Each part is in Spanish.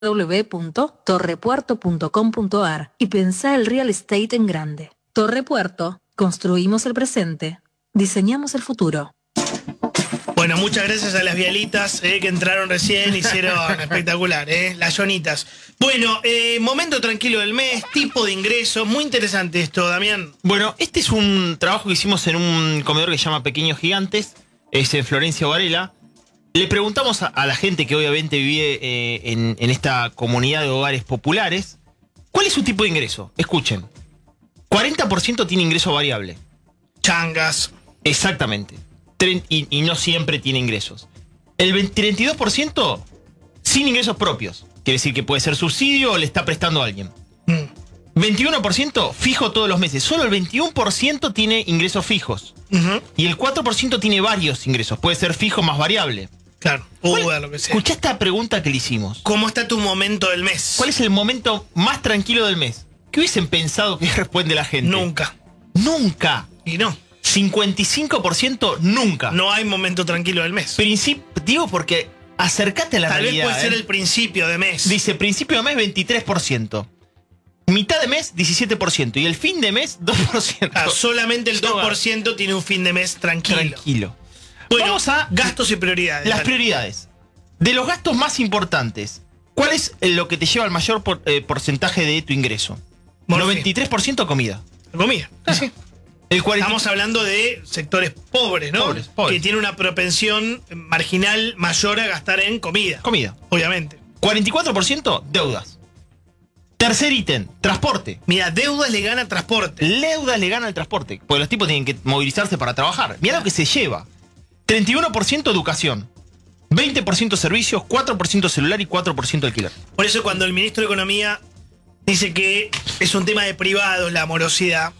www.torrepuerto.com.ar y pensá el real estate en grande. Torre Puerto, construimos el presente, diseñamos el futuro. Bueno, muchas gracias a las vialitas que entraron recién, hicieron espectacular, las yonitas. Bueno, momento tranquilo del mes, tipo de ingreso, muy interesante esto, Damián. Bueno, este es un trabajo que hicimos en un comedor que se llama Pequeños Gigantes, es en Florencio Varela. Le preguntamos a la gente que obviamente vive en esta comunidad de hogares populares, ¿cuál es su tipo de ingreso? Escuchen, 40% tiene ingreso variable. Changas. Exactamente. Y no siempre tiene ingresos. El 32% sin ingresos propios. Quiere decir que puede ser subsidio o le está prestando a alguien. 21% fijo todos los meses. Solo el 21% tiene ingresos fijos. Y el 4% tiene varios ingresos. Puede ser fijo más variable. Claro, lo que sea. Escuchá esta pregunta que le hicimos. ¿Cómo está tu momento del mes? ¿Cuál es el momento más tranquilo del mes? ¿Qué hubiesen pensado que responde la gente? Nunca. Nunca. Y no. 55% nunca. No hay momento tranquilo del mes. Digo porque acercate a la realidad. Tal vez puede ser el principio de mes. Dice principio de mes 23%. Mitad de mes 17%. Y el fin de mes 2%. Solamente el 2% tiene un fin de mes tranquilo. Bueno, vamos a gastos y prioridades. Las prioridades. De los gastos más importantes, ¿cuál es lo que te lleva al mayor porcentaje de tu ingreso? 93% comida. Comida. Sí. Estamos hablando de sectores pobres, ¿no? Pobres. Que tienen una propensión marginal mayor a gastar en comida. Comida. Obviamente. 44% deudas. Tercer ítem, transporte. Mira, deudas le gana transporte. Deudas le gana el transporte. Porque los tipos tienen que movilizarse para trabajar. Mira lo que se lleva. 31% educación. 20% servicios, 4% celular y 4% alquiler. Por eso cuando el ministro de Economía dice que es un tema de privados la morosidad,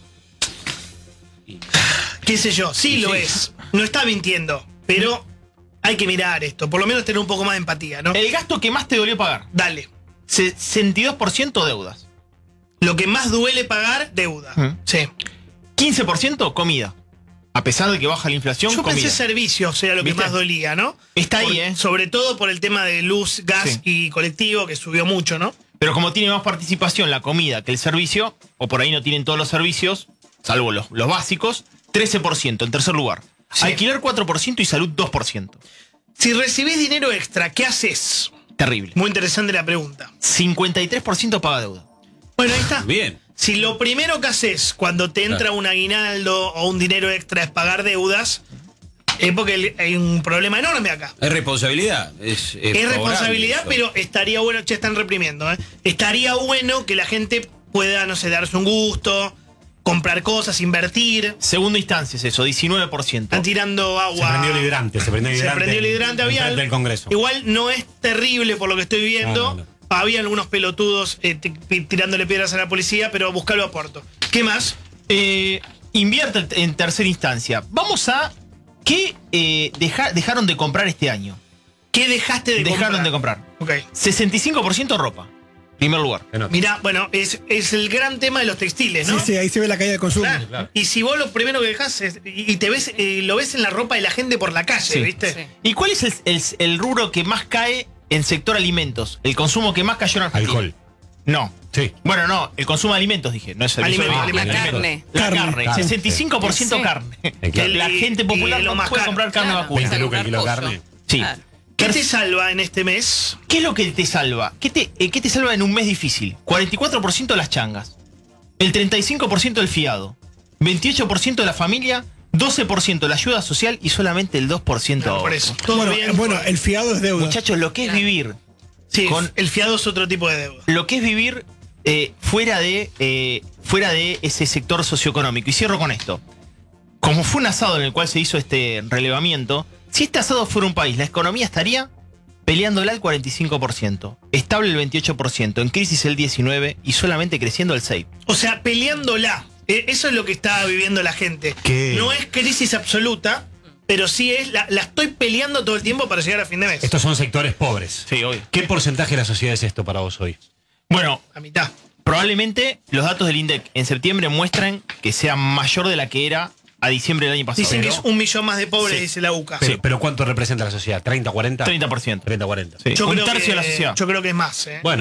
qué sé yo, sí lo es. No está mintiendo, pero hay que mirar esto. Por lo menos tener un poco más de empatía, ¿no? El gasto que más te dolió pagar. Dale. 62% deudas. Lo que más duele pagar, deuda. Sí. 15% comida. A pesar de que baja la inflación, yo comida. pensé servicios, era lo que más dolía, ¿no? Está ahí, Sobre todo por el tema de luz, gas y colectivo, que subió mucho, ¿no? Pero como tiene más participación la comida que el servicio, o por ahí no tienen todos los servicios, salvo los básicos, 13% en tercer lugar. Sí. Alquiler 4% y salud 2%. Si recibís dinero extra, ¿qué haces? Terrible. Muy interesante la pregunta. 53% paga deuda. Bueno, ahí está. Bien. Si lo primero que haces cuando te entra un aguinaldo o un dinero extra es pagar deudas, es porque hay un problema enorme acá. Es responsabilidad. Es responsabilidad, eso. Pero estaría bueno, están reprimiendo, estaría bueno que la gente pueda, no sé, darse un gusto, comprar cosas, invertir. Segunda instancia es eso, 19%. Están tirando agua. Se prendió el hidrante había del Congreso. Igual no es terrible por lo que estoy viendo. No. Había algunos pelotudos tirándole piedras a la policía, pero buscalo a Porto. ¿Qué más? Invierte en tercera instancia. Vamos a... ¿Qué dejaron de comprar este año? ¿Qué dejaron de comprar? Okay. 65% ropa. Primer lugar. Mirá, bueno, es el gran tema de los textiles, ¿no? Sí, ahí se ve la caída de consumo. Claro. Y si vos lo primero que dejás y te ves, lo ves en la ropa de la gente por la calle, ¿viste? Sí. ¿Y cuál es el rubro que más cae en sector alimentos? El consumo que más cayó en Argentina. Alcohol. No. Sí. Bueno, no, el consumo de alimentos, dije. No es el carne. La carne. 65% sí. Carne. Que la gente popular no puede comprar carne vacuna. 20 lucas el kilo de carne. Sí. Claro. ¿Qué te salva en este mes? ¿Qué es lo que te salva? ¿Qué te salva en un mes difícil? 44% las changas. El 35% el fiado. 28% de la familia. 12% la ayuda social y solamente el 2% no, por eso. Bueno, el fiado es deuda. Muchachos, lo que es vivir. Sí, el fiado es otro tipo de deuda. Lo que es vivir fuera de ese sector socioeconómico. Y cierro con esto. Como fue un asado en el cual se hizo este relevamiento, si este asado fuera un país, la economía estaría peleándola al 45%, estable el 28%, en crisis el 19% y solamente creciendo el 6%. O sea, peleándola. Eso es lo que está viviendo la gente. ¿Qué? No es crisis absoluta, pero sí es la estoy peleando todo el tiempo para llegar a fin de mes. Estos son sectores pobres. Sí, obvio. ¿Qué porcentaje de la sociedad es esto para vos hoy? Bueno, la mitad. Probablemente los datos del INDEC en septiembre muestran que sea mayor de la que era a diciembre del año pasado. Dicen que es 1 millón más de pobres, Sí. dice la UCA. Pero ¿cuánto representa la sociedad? ¿30, 40? 30%. 30, 40. Sí. Yo Un creo tercio que- de la sociedad. Yo creo que es más. Bueno,